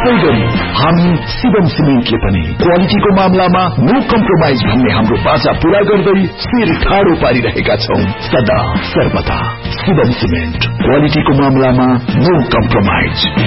त्यसैगरी हामी शिवम सिमेन्टले पनि क्वालिटीको मामलामा नो कम्प्रोमाइज भन्ने हाम्रो बाचा पूरा गर्दै शिर ठाडो पारिरहेका छौं। सदा सर्वदा शिवम सिमेन्ट, क्वालिटीको मामलामा नो कम्प्रोमाइज।